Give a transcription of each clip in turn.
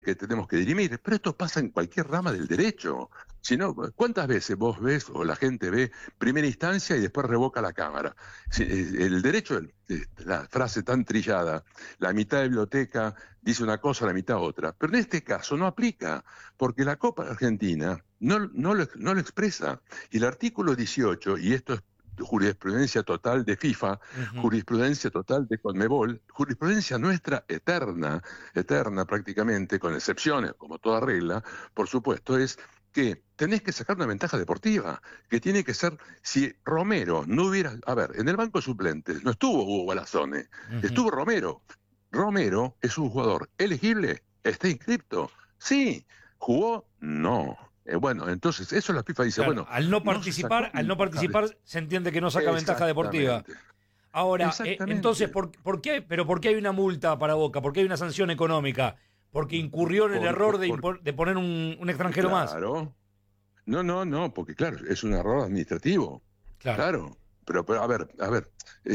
que tenemos que dirimir, pero esto pasa en cualquier rama del derecho. Si no, ¿cuántas veces vos ves o la gente ve primera instancia y después revoca la Cámara? El derecho, la frase tan trillada, la mitad de biblioteca dice una cosa, la mitad otra, pero en este caso no aplica, porque la Copa Argentina no lo expresa. Y el artículo 18, y esto es jurisprudencia total de FIFA, Ujú. jurisprudencia total de Conmebol, jurisprudencia nuestra eterna prácticamente, con excepciones, como toda regla, por supuesto, es que tenés que sacar una ventaja deportiva, que tiene que ser, si Romero no hubiera, a ver, en el banco de suplentes no estuvo Hugo Balazone, Ujú. estuvo Romero. Romero es un jugador elegible, está inscripto, sí, jugó, no. Bueno, entonces eso la FIFA dice, Claro, bueno, no se sacó al no ventaja de... participar se entiende que no saca ventaja deportiva. Exactamente, Ahora, entonces, exactamente. ¿por qué hay una multa para Boca? ¿Por qué hay una sanción económica? Porque incurrió en el Por, error por, por- de poner un extranjero más. claro. No, porque claro, es un error administrativo. Claro. Claro. Pero a ver,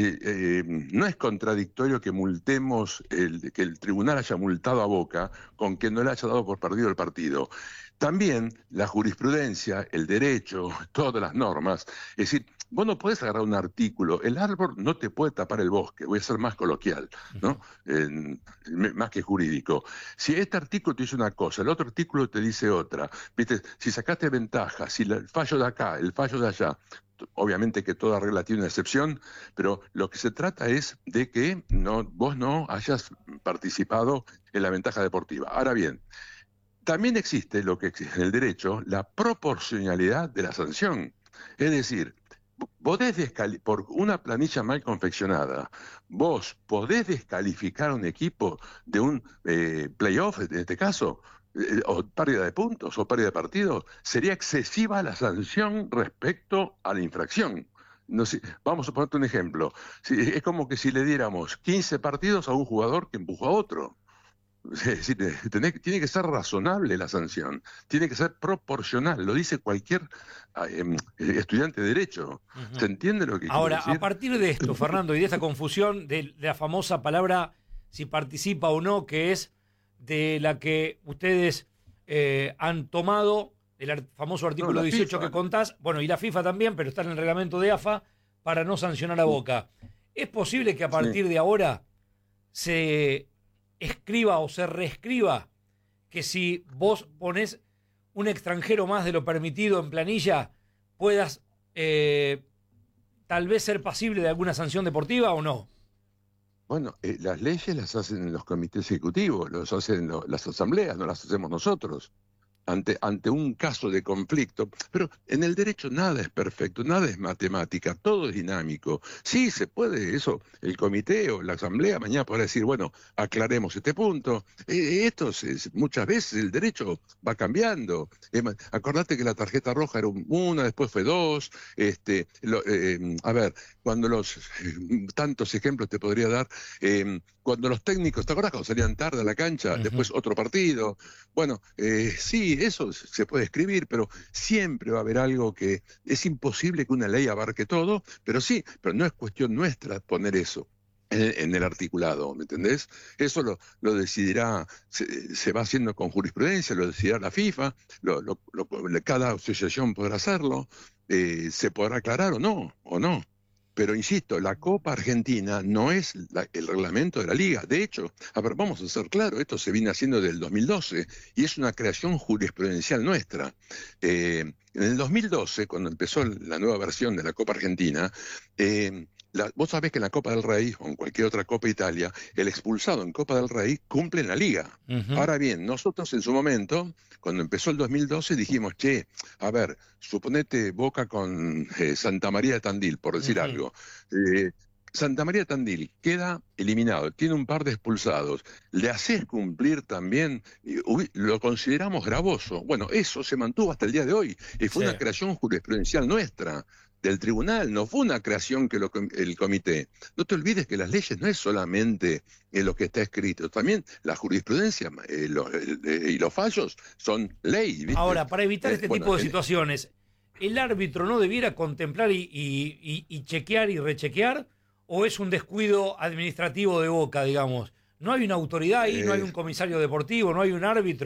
no es contradictorio que multemos, que el tribunal haya multado a Boca con que no le haya dado por perdido el partido. También la jurisprudencia, el derecho, todas las normas, es decir, vos no podés agarrar un artículo, el árbol no te puede tapar el bosque, voy a ser más coloquial, Ujú. ¿no? Más que jurídico. Si este artículo te dice una cosa, el otro artículo te dice otra, ¿viste? Si sacaste ventaja, si el fallo de acá, el fallo de allá, obviamente que toda regla tiene una excepción, pero lo que se trata es de que vos no hayas participado en la ventaja deportiva. Ahora bien, también existe lo que existe en el derecho, la proporcionalidad de la sanción. Es decir, por una planilla mal confeccionada, vos podés descalificar a un equipo de un playoff, en este caso, o pérdida de puntos o pérdida de partidos. Sería excesiva la sanción respecto a la infracción. No sé, vamos a ponerte un ejemplo. Es como que si le diéramos 15 partidos a un jugador que empujó a otro. Es decir, tiene que ser razonable la sanción, tiene que ser proporcional, lo dice cualquier estudiante de Derecho. ¿Se Ujú. entiende lo que quiero Ahora, a decir? partir de esto, Fernando, y de esta confusión de la famosa palabra si participa o no, que es de la que ustedes han tomado, famoso No, artículo la 18 que FIFA. contás, bueno, y la FIFA también, pero está en el reglamento de AFA, para no sancionar a Boca. ¿Es posible que a Sí. partir de ahora se escriba o se reescriba que si vos ponés un extranjero más de lo permitido en planilla, puedas tal vez ser pasible de alguna sanción deportiva o no? Bueno, las leyes las hacen los comités ejecutivos, las hacen las asambleas, no las hacemos nosotros. Ante un caso de conflicto, pero en el derecho nada es perfecto, nada es matemática, todo es dinámico. Sí, se puede eso, el comité o la asamblea mañana podrá decir, bueno, aclaremos este punto. Muchas veces el derecho va cambiando. Acordate que la tarjeta roja era una, después fue dos. A ver, cuando tantos ejemplos te podría dar, cuando los técnicos, ¿te acordás cuando salían tarde a la cancha? Ujú. Después otro partido. Bueno, sí, eso se puede escribir, pero siempre va a haber algo que es imposible que una ley abarque todo, pero sí, pero no es cuestión nuestra poner eso en el articulado, ¿me entendés? Eso lo decidirá, se va haciendo con jurisprudencia, lo decidirá la FIFA, cada asociación podrá hacerlo, se podrá aclarar o no. Pero insisto, la Copa Argentina no es el reglamento de la Liga. De hecho, a ver, vamos a ser claros, esto se viene haciendo desde el 2012 y es una creación jurisprudencial nuestra. En el 2012, cuando empezó la nueva versión de la Copa Argentina, vos sabés que en la Copa del Rey o en cualquier otra Copa Italia, el expulsado en Copa del Rey cumple en la Liga. Ujú. Ahora bien, nosotros en su momento, cuando empezó el 2012, dijimos, che, a ver, suponete Boca con Santa María de Tandil, por decir Ujú. algo. Eh, Santa María de Tandil queda eliminado, tiene un par de expulsados, le haces cumplir también, lo consideramos gravoso. Bueno, eso se mantuvo hasta el día de hoy, y fue Sí. una creación jurisprudencial nuestra, del tribunal, no fue una creación que el comité. No te olvides que las leyes no es solamente lo que está escrito, también la jurisprudencia y los fallos son ley, ¿viste? Ahora, para evitar este Bueno, tipo de situaciones, ¿el árbitro no debiera contemplar y chequear y rechequear? ¿O es un descuido administrativo de Boca, digamos? no hay una autoridad ahí, no hay un comisario deportivo, no hay un árbitro.